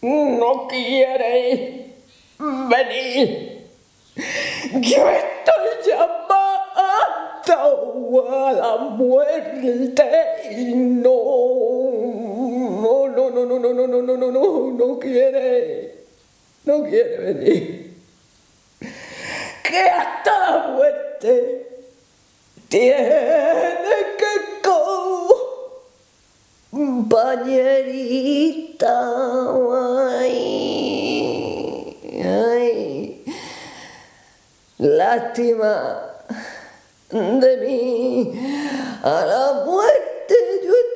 no quiere venir. Yo estoy llamando a la muerte y no quiere venir. Que hasta la muerte tiene que compañerita. Ay, lástima de mí, a la muerte